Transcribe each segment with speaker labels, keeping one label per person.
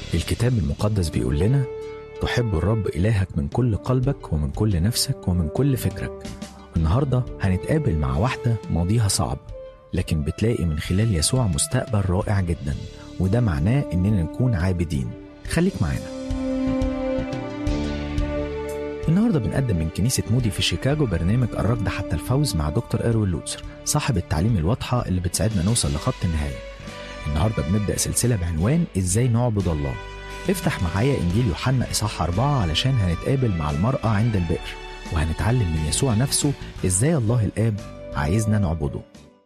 Speaker 1: الكتاب المقدس بيقول لنا تحب الرب إلهك من كل قلبك ومن كل نفسك ومن كل فكرك. النهاردة هنتقابل مع واحدة ماضيها صعب، لكن بتلاقي من خلال يسوع مستقبل رائع جدا، وده معناه إننا نكون عابدين. خليك معانا. النهاردة بنقدم من كنيسة مودي في شيكاغو برنامج الركض حتى الفوز مع دكتور إيروين لوتسر، صاحب التعليم الواضحة اللي بتساعدنا نوصل لخط النهاية. النهاردة بنبدأ سلسلة بعنوان إزاي نعبد الله. افتح معايا إنجيل يوحنا إصحاح 4 علشان هنتقابل مع المرأة عند البئر، وهنتعلم من يسوع نفسه إزاي الله الآب عايزنا نعبده.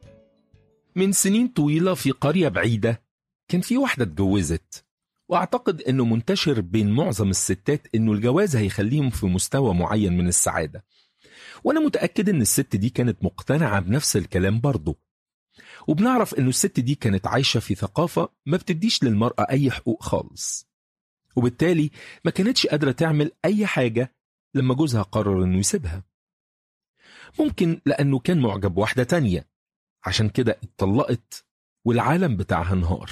Speaker 2: من سنين طويلة في قرية بعيدة كان في واحدة اتجوزت، وأعتقد أنه منتشر بين معظم الستات أنه الجواز هيخليهم في مستوى معين من السعادة، وأنا متأكد أن الست دي كانت مقتنعة بنفس الكلام برضه. وبنعرف أنه الست دي كانت عايشة في ثقافة ما بتديش للمرأة أي حقوق خالص، وبالتالي ما كانتش قادرة تعمل أي حاجة لما جوزها قرر أنه يسيبها. ممكن لأنه كان معجب واحدة تانية، عشان كده اتطلقت والعالم بتاعها انهار.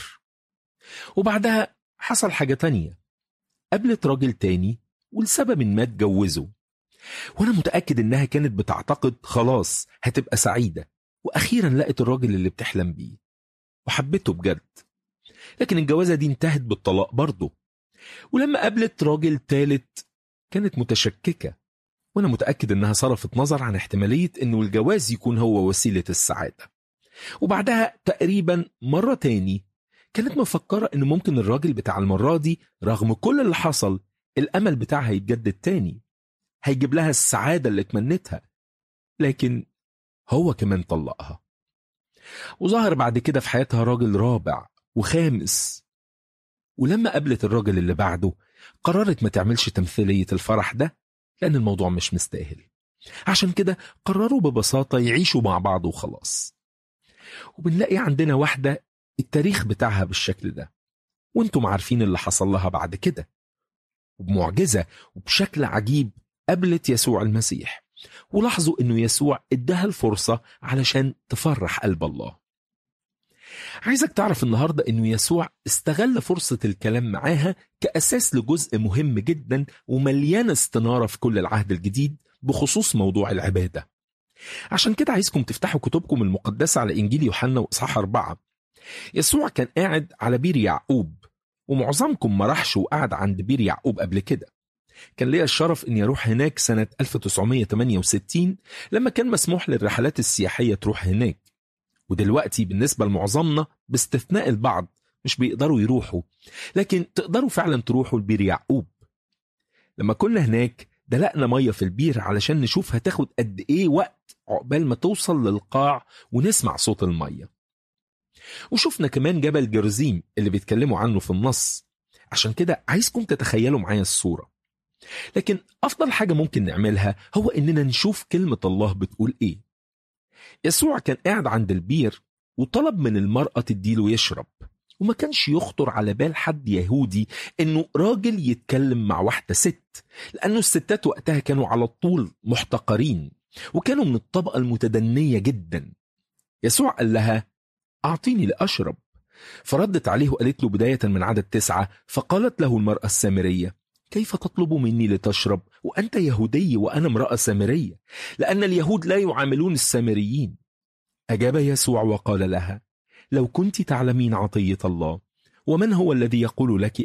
Speaker 2: وبعدها حصل حاجة تانية، قابلت راجل تاني ولسبب ما اتجوزوا، وانا متأكد انها كانت بتعتقد خلاص هتبقى سعيدة، واخيرا لقت الراجل اللي بتحلم بيه وحبته بجد. لكن الجوازة دي انتهت بالطلاق برضه. ولما قابلت راجل تالت كانت متشككة، وانا متأكد انها صرفت نظر عن احتمالية انه الجواز يكون هو وسيلة السعادة. وبعدها تقريبا مرة تاني كانت مفكرة انه ممكن الراجل بتاع المرة دي رغم كل اللي حصل الامل بتاعها يتجدد تاني، هيجيب لها السعادة اللي اتمنتها. لكن هو كمان طلقها، وظهر بعد كده في حياتها راجل رابع وخامس. ولما قابلت الراجل اللي بعده قررت ما تعملش تمثيلية الفرح ده، لأن الموضوع مش مستاهل. عشان كده قرروا ببساطة يعيشوا مع بعض وخلاص. وبنلاقي عندنا واحدة التاريخ بتاعها بالشكل ده، وانتم عارفين اللي حصل لها بعد كده. وبمعجزة وبشكل عجيب قابلت يسوع المسيح، ولاحظوا انه يسوع اداها الفرصة علشان تفرح قلب الله. عايزك تعرف النهاردة انه يسوع استغل فرصة الكلام معاها كأساس لجزء مهم جدا ومليان استنارة في كل العهد الجديد بخصوص موضوع العبادة. عشان كده عايزكم تفتحوا كتبكم المقدسة على إنجيل يوحنا وإصحاح 4. يسوع كان قاعد على بير يعقوب، ومعظمكم ما راحش وقعد عند بير يعقوب قبل كده. كان ليا الشرف إني أروح هناك سنة 1968 لما كان مسموح للرحلات السياحية تروح هناك. ودلوقتي بالنسبة لمعظمنا باستثناء البعض مش بيقدروا يروحوا، لكن تقدروا فعلا تروحوا لبير يعقوب. لما كنا هناك دلقنا مية في البير علشان نشوف هتاخد قد ايه وقت عقبال ما توصل للقاع ونسمع صوت المية. وشفنا كمان جبل جرزيم اللي بيتكلموا عنه في النص، عشان كده عايزكم تتخيلوا معايا الصورة. لكن أفضل حاجة ممكن نعملها هو إننا نشوف كلمة الله بتقول إيه. يسوع كان قاعد عند البير وطلب من المرأة تديله يشرب، وما كانش يخطر على بال حد يهودي إنه راجل يتكلم مع واحدة ست، لأنه الستات وقتها كانوا على طول محتقرين وكانوا من الطبقة المتدنية جدا. يسوع قال لها أعطيني لأشرب، فردت عليه وقالت له بداية من عدد 9: فقالت له المرأة السامرية كيف تطلب مني لتشرب وأنت يهودي وأنا امرأة سامرية؟ لأن اليهود لا يعاملون السامريين. أجاب يسوع وقال لها لو كنت تعلمين عطية الله ومن هو الذي يقول لك